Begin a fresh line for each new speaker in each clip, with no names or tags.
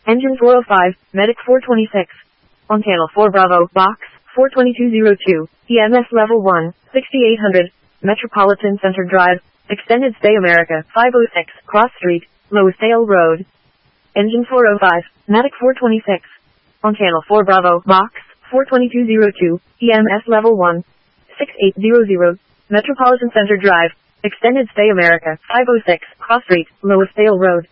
Engine 405, Medic 426. On channel 4 Bravo, box 42202, EMS level 1, 6800, Metropolitan Center Drive, Extended Stay America, 506, Cross Street, Lowe'sdale Road. Engine 405, Medic 426. On channel 4 Bravo, box 42202, EMS level 1, 6800, Metropolitan Center Drive, Extended Stay America, 506, Cross Street, Lowe'sdale Road.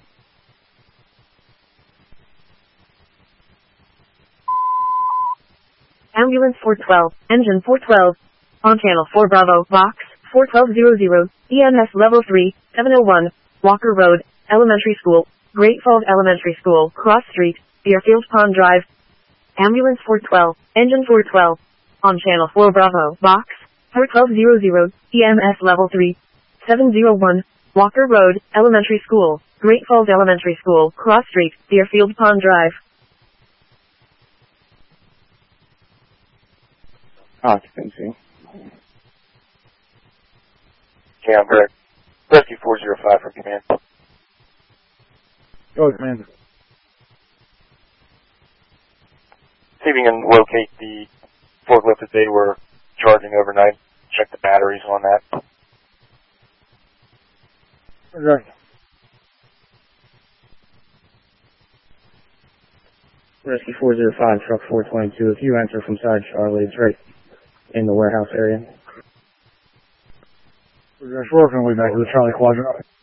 Ambulance 412, Engine 412. On channel 4 Bravo, box 41200, EMS level 3, 701, Walker Road, Elementary School, Great Falls Elementary School, Cross Street, Deerfield Pond Drive. Ambulance 412, Engine 412. On channel 4 Bravo, box 41200, EMS level 3, 701, Walker Road, Elementary School, Great Falls Elementary School, Cross Street, Deerfield Pond Drive.
Occupancy.
Cam, correct. Rescue 405 for command.
Go, Commander.
See if you can locate the forklift that they were charging overnight. Check the batteries on that.
Okay. Rescue 405, truck 422. If you enter from side Charlie, it's right in the warehouse area. We're working way back to the Charlie Quadrant.